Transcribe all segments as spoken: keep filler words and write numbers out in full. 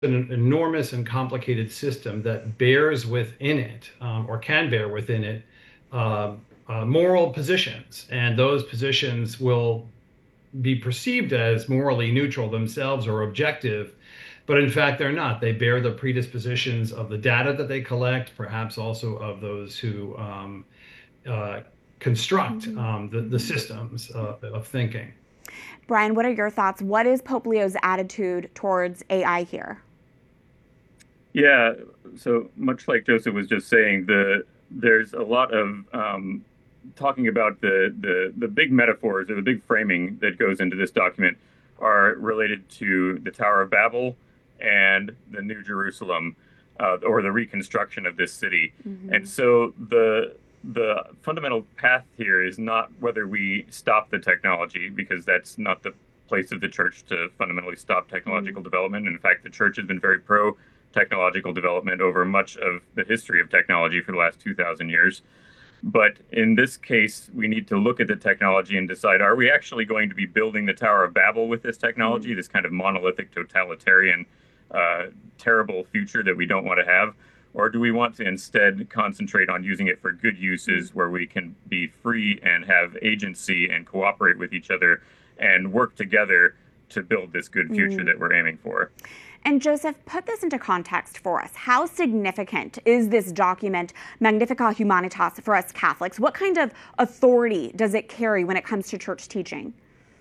an enormous and complicated system that bears within it, um, or can bear within it, uh, uh, moral positions, and those positions will be perceived as morally neutral themselves or objective, but in fact they're not. They bear the predispositions of the data that they collect, perhaps also of those who um, uh, construct Mm-hmm. um, the, the systems uh, of thinking. Brian, what are your thoughts? What is Pope Leo's attitude towards A I here? Yeah, so much like Joseph was just saying, the there's a lot of um, talking about the, the the big metaphors or the big framing that goes into this document are related to the Tower of Babel and the New Jerusalem, uh, or the reconstruction of this city. Mm-hmm. And so the the fundamental path here is not whether we stop the technology, because that's not the place of the church to fundamentally stop technological mm-hmm. development. In fact, the church has been very pro technological development over much of the history of technology for the last two thousand years. But in this case, we need to look at the technology and decide, are we actually going to be building the Tower of Babel with this technology, mm-hmm. this kind of monolithic, totalitarian, uh, terrible future that we don't want to have? Or do we want to instead concentrate on using it for good uses, mm-hmm. where we can be free and have agency and cooperate with each other and work together to build this good future mm-hmm. that we're aiming for? And Joseph, put this into context for us. How significant is this document, Magnificat Humanitas, for us Catholics? What kind of authority does it carry when it comes to church teaching?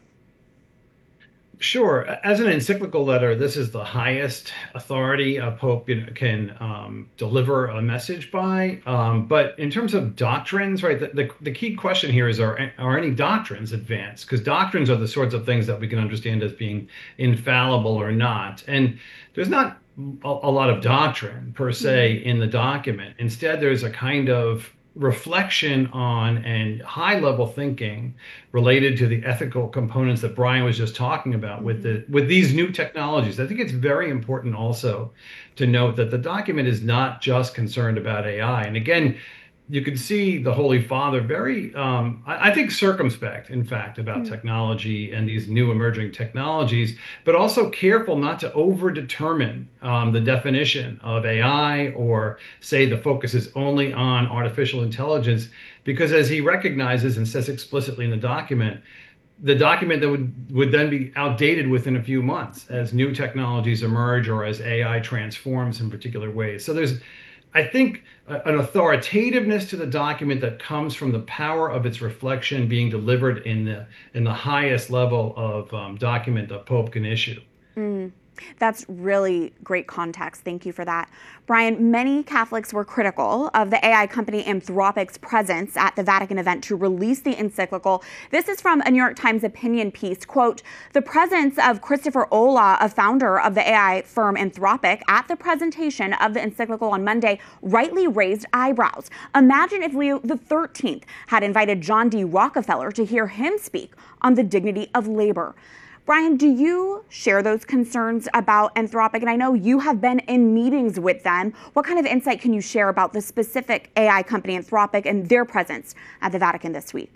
Sure. As an encyclical letter, this is the highest authority a pope can, can um, deliver a message by. Um, but in terms of doctrines, right, the, the, the key question here is, are, are any doctrines advanced? Because doctrines are the sorts of things that we can understand as being infallible or not. And there's not a, a lot of doctrine per se in the document. Instead, there's a kind of reflection on and high-level thinking related to the ethical components that Brian was just talking about with the with these new technologies. I think it's very important also to note that the document is not just concerned about A I. And again, you can see the Holy Father very, um, I, I think, circumspect, in fact, about mm-hmm. technology and these new emerging technologies, but also careful not to over-determine um, the definition of A I, or say the focus is only on artificial intelligence, because as he recognizes and says explicitly in the document, the document that would, would then be outdated within a few months as new technologies emerge or as A I transforms in particular ways. So there's, I think, an authoritativeness to the document that comes from the power of its reflection being delivered in the in the highest level of um, document the Pope can issue. Mm. That's really great context. Thank you for that. Brian, many Catholics were critical of the A I company Anthropic's presence at the Vatican event to release the encyclical. This is from a New York Times opinion piece. Quote, the presence of Christopher Olah, a founder of the A I firm Anthropic, at the presentation of the encyclical on Monday rightly raised eyebrows. Imagine if Leo the thirteenth had invited John D. Rockefeller to hear him speak on the dignity of labor. Brian, do you share those concerns about Anthropic? And I know you have been in meetings with them. What kind of insight can you share about the specific A I company Anthropic and their presence at the Vatican this week?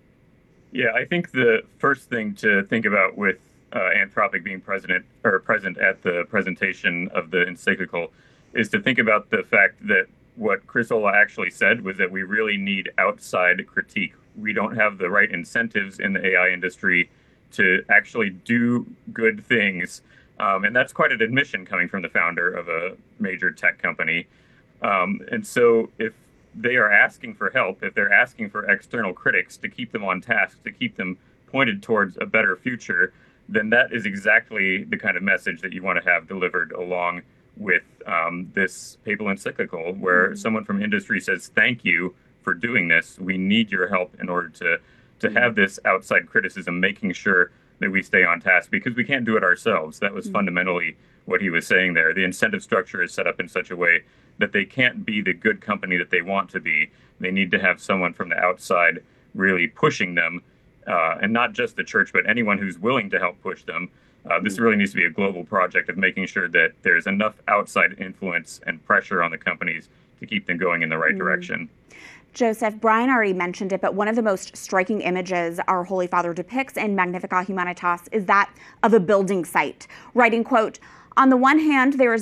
Yeah, I think the first thing to think about with uh, Anthropic being president or present at the presentation of the encyclical is to think about the fact that what Chris Olah actually said was that we really need outside critique. We don't have the right incentives in the A I industry to actually do good things. Um, and that's quite an admission coming from the founder of a major tech company. Um, and so if they are asking for help, if they're asking for external critics to keep them on task, to keep them pointed towards a better future, then that is exactly the kind of message that you want to have delivered along with um, this papal encyclical, where mm-hmm. someone from industry says, thank you for doing this. We need your help in order to to have this outside criticism, making sure that we stay on task, because we can't do it ourselves. That was mm-hmm. fundamentally what he was saying there. The incentive structure is set up in such a way that they can't be the good company that they want to be. They need to have someone from the outside really pushing them, uh, and not just the church, but anyone who's willing to help push them. Uh, this really needs to be a global project of making sure that there's enough outside influence and pressure on the companies to keep them going in the right mm-hmm. direction. Joseph, Brian already mentioned it, but one of the most striking images our Holy Father depicts in Magnificat Humanitas is that of a building site, writing, quote, On the one hand, there is